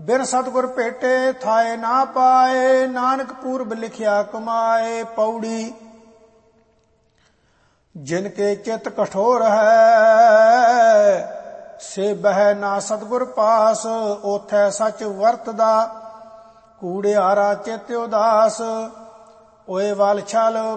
ਬਿਨ ਸਤਿਗੁਰ ਭੇਟੇ ਥਾਏ ਨਾ ਪਾਏ, ਨਾਨਕ ਪੂਰਬ ਲਿਖਿਆ ਕਮਾਏ। ਪੌੜੀ ਜਿਨ ਕੇ ਚਿਤ ਕਠੋਰ ਹੈ, ਸੇ ਬਹਿ ਨਾ ਸਤਿਗੁਰ ਪਾਸ। ਓਥੈ ਸਚ ਵਰਤਦਾ, ਕੂੜਿਆਰਾ ਚਿਤ ਉਦਾਸ। ਓਏ ਵਲ ਛਲ